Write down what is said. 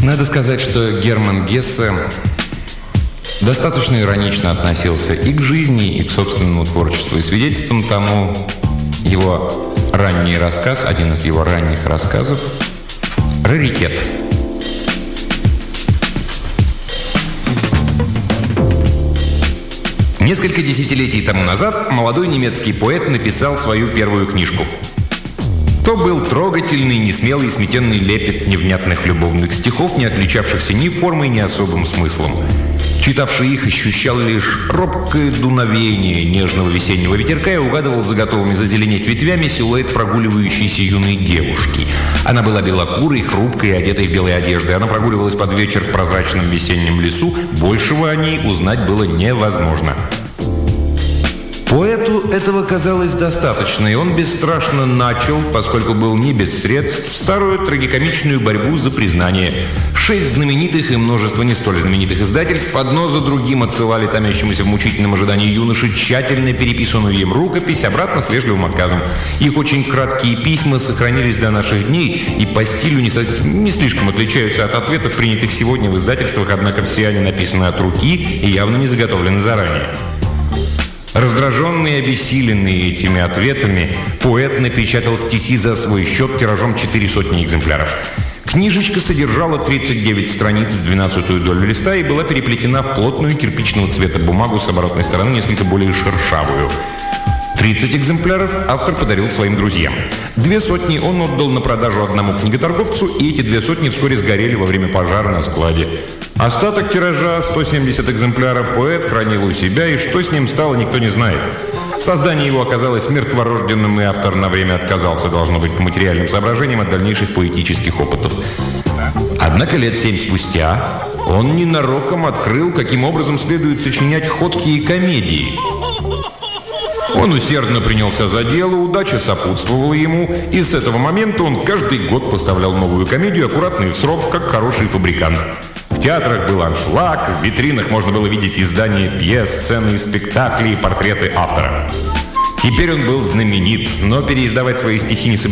Надо сказать, что Герман Гессе достаточно иронично относился и к жизни, и к собственному творчеству. И свидетельством тому его ранний рассказ, один из его ранних рассказов «Раритет». Несколько десятилетий тому назад молодой немецкий поэт написал свою первую книжку. То был трогательный, несмелый, сметенный лепет невнятных любовных стихов, не отличавшихся ни формой, ни особым смыслом. Читавший их ощущал лишь робкое дуновение нежного весеннего ветерка и угадывал за готовыми зазеленеть ветвями силуэт прогуливающейся юной девушки. Она была белокурой, хрупкой, одетой в белые одежды. Она прогуливалась под вечер в прозрачном весеннем лесу. Большего о ней узнать было невозможно. Поэту этого казалось достаточно, и он бесстрашно начал, поскольку был не без средств, старую трагикомичную борьбу за признание. 6 знаменитых и множество не столь знаменитых издательств одно за другим отсылали томящемуся в мучительном ожидании юноше тщательно переписанную им рукопись обратно с вежливым отказом. Их очень краткие письма сохранились до наших дней и по стилю не слишком отличаются от ответов, принятых сегодня в издательствах, однако все они написаны от руки и явно не заготовлены заранее. Раздраженный и обессиленный этими ответами, поэт напечатал стихи за свой счет тиражом 400 экземпляров. Книжечка содержала 39 страниц в 12-ю долю листа и была переплетена в плотную кирпичного цвета бумагу с оборотной стороны, несколько более шершавую. 30 экземпляров автор подарил своим друзьям. 200 он отдал на продажу одному книготорговцу, и эти 200 вскоре сгорели во время пожара на складе. Остаток тиража, 170 экземпляров, поэт хранил у себя, и что с ним стало, никто не знает. Создание его оказалось мертворожденным, и автор на время отказался, должно быть, по материальным соображениям от дальнейших поэтических опытов. Однако лет 7 спустя он ненароком открыл, каким образом следует сочинять ходкие комедии. Он усердно принялся за дело, удача сопутствовала ему, и с этого момента он каждый год поставлял новую комедию, аккуратно и в срок, как хороший фабрикант. В театрах был аншлаг, в витринах можно было видеть издания пьес, сцены из спектаклей и портреты автора. Теперь он был знаменит, но переиздавать свои стихи не собирался.